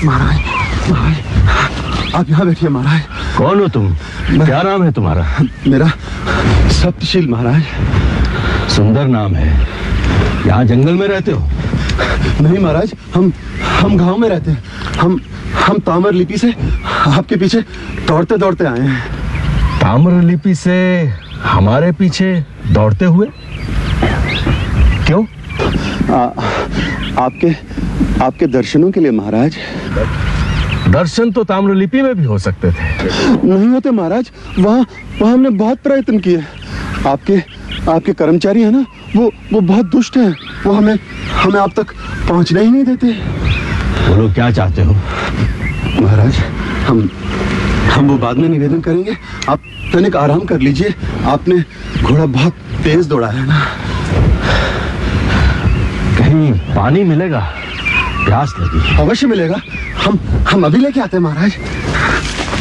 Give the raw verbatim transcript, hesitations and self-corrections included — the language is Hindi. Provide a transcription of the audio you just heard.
महाराज, महाराज, आप यहाँ बैठिए महाराज। कौन हो तुम? क्या नाम है तुम्हारा? मेरा सप्तशील महाराज। सुंदर नाम है। यहाँ जंगल में रहते हो? नहीं महाराज, हम हम गांव में रहते हैं। हम हम ताम्र लिपि से आपके पीछे दौड़ते दौड़ते आए हैं। ताम्र लिपि से हमारे पीछे दौड़ते हुए? क्यों? आ, आपके आपके दर्शनों के लिए महाराज। दर्शन तो ताम्र लिपि में भी हो सकते थे। नहीं होते महाराज, वहाँ वहाँ हमने बहुत प्रयत्न किए। आपके आपके कर्मचारी है ना, वो वो बहुत दुष्ट हैं। वो हमें हमें आप तक पहुँचने ही नहीं देते। बोलो क्या चाहते हो? महाराज, हम हम वो बाद में निवेदन करेंगे। आप तनिक आराम कर लीजिए। आपने घोड़ा बहुत तेज दौड़ा है ना। कहीं पानी मिलेगा? प्यास लगी। अवश्य मिलेगा। हम हम अभी लेके आते हैं महाराज।